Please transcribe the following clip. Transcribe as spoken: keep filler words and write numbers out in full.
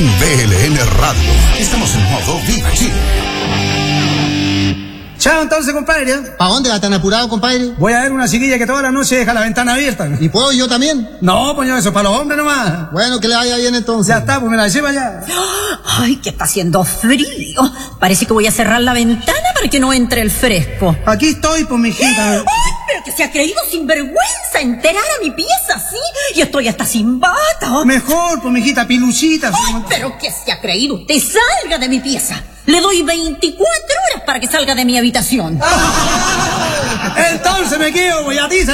En B L N Radio, estamos en modo Viva Chile. Chao, entonces, compadre. ¿Para dónde va tan apurado, compadre? Voy a ver una chiquilla que toda la noche deja la ventana abierta. ¿Y puedo yo también? No, pues eso es para los hombres nomás. Bueno, que le vaya bien entonces. Ya está, pues me la lleva ya. Ay, que está haciendo frío. Parece que voy a cerrar la ventana para que no entre el fresco. Aquí estoy, pues, mijita. Ay, pero que se ha creído sinvergüenza enterar a mi pieza, ¿sí? Y estoy hasta sin bata. Mejor, pues, mijita, piluchita. Ay, pero que se ha creído usted. Salga de mi pieza. Le doy veinticuatro horas para que salga de mi habitación. Entonces me quedo, voy a ti.